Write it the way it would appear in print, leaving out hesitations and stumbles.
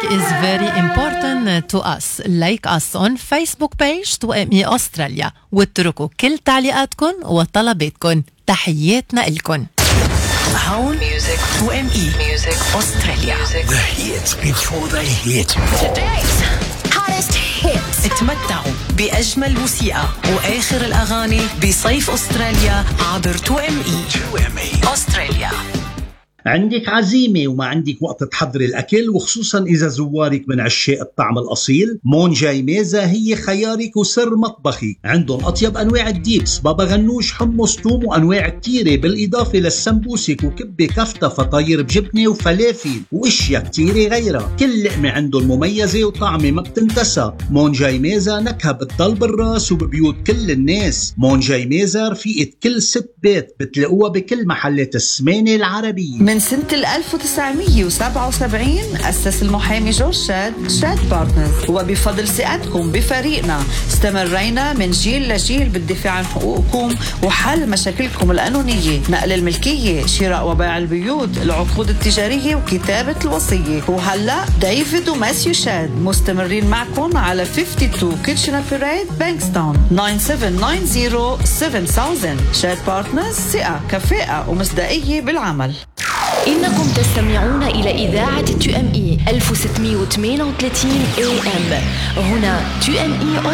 is very important to us. Like us on Facebook page 2ME أستراليا واتركوا كل تعليقاتكم وطلباتكم. تحياتنا إلكن. هون ميوزك 2ME ميوزك أستراليا. The hits before they hit. Today's hottest hits. اتمتعوا بأجمل موسيقى وآخر الأغاني بصيف أستراليا عبر 2ME أستراليا. عندك عزيمة وما عندك وقت تحضري الأكل، وخصوصا إذا زوارك من عشاق الطعم الأصيل، مون جاي ميزة هي خيارك وسر مطبخك. عندهم أطيب أنواع الديبس، بابا غنوش، حمص، توم، وأنواع كتيرة، بالإضافة للسمبوسك وكبة كفتة، فطاير بجبنة وفلافل وإشياء كتيرة غيرها. كل لقمة عندهم مميزة وطعمة ما بتنتسى. مون جاي ميزة نكهة بتضل بالراس وببيوت كل الناس. مون جاي ميزة رفيقة كل ست بيت، بتلاقوها بكل محلات السمانة العربية. من سنة 1977 أسس المحامي جورج شاد بارتنرز، وبفضل ثقتكم بفريقنا استمرينا من جيل لجيل بالدفاع عن حقوقكم وحل مشاكلكم القانونية، نقل الملكية، شراء وبيع البيوت، العقود التجارية وكتابة الوصية. وهلأ ديفيد وماسيو شاد مستمرين معكم على 52 كيتشنر بيريد بانكستاون 97907000. شاد بارتنرز، ثقة، كفاءة ومصداقية بالعمل. إنكم تستمعون إلى إذاعة 2ME 1638 AM. هنا 2ME